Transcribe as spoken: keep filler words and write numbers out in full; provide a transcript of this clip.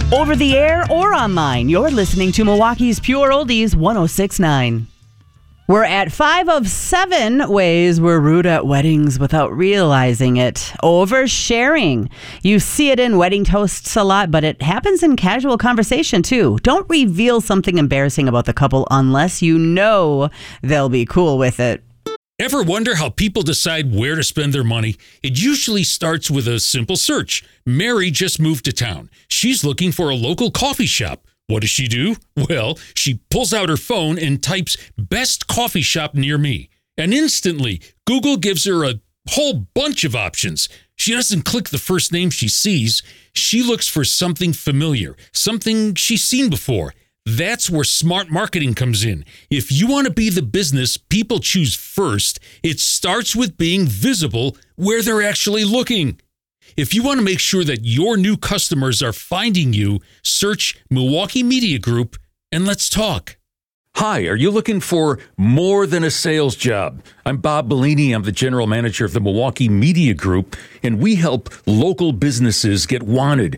Over the air or online, you're listening to Milwaukee's Pure Oldies one oh six point nine. We're at five of seven ways we're rude at weddings without realizing it. Oversharing. You see it in wedding toasts a lot, but it happens in casual conversation too. Don't reveal something embarrassing about the couple unless you know they'll be cool with it. Ever wonder how people decide where to spend their money? It usually starts with a simple search. Mary just moved to town. She's looking for a local coffee shop. What does she do? Well, she pulls out her phone and types best coffee shop near me. And instantly, Google gives her a whole bunch of options. She doesn't click the first name she sees. She looks for something familiar, something she's seen before. That's where smart marketing comes in. If you want to be the business people choose first, it starts with being visible where they're actually looking. If you want to make sure that your new customers are finding you, search Milwaukee Media Group and let's talk. Hi, are you looking for more than a sales job? I'm Bob Bellini. I'm the general manager of the Milwaukee Media Group, and we help local businesses get wanted,